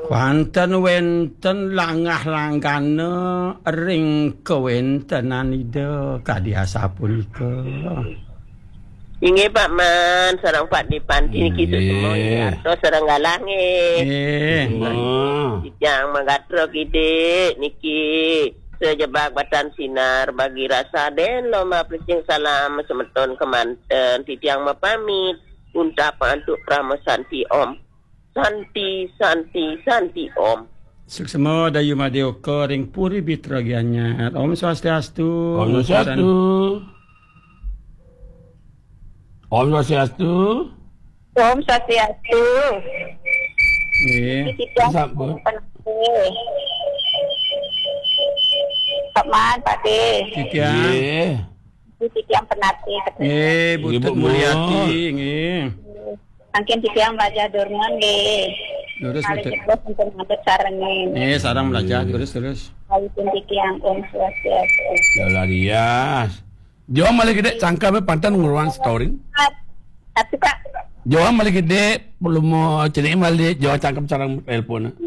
Wonten wenten langah langgana ring kewentenan ida kadiasa punika. Inggih Pak Man, sareng Pak Dipanti niki semua arto sareng galah nggih. Yang manggatro kide niki sejebak batan sinar bagi rasa den loma plecing salam semeton kemanten titiang mapamit untapa untuk pramesanti Om. Santi Om. Suksema dayu madyoka ring puri bitragianya. Om Swastiastu. Om Swastiastu. Om Swastiastu. Om Swastiastu. Nggih. Sampun. Pak Man, Pak De. Titiang. Nggih. Titiang penati. Nggih, Butut Mulyati nggih. Mungkin titiang belajar durungan nggih. Terus Kali kita untuk ngadep sarengin. nggih sareng belajar terus. Kali titiang Om Swastiastu. Yalah dia. Jawa malah gede cangkame pantan nguruan storing. Tapi Pak, Jawa malah gede belum mau cedik malah Jawa cangkem sarang telepon.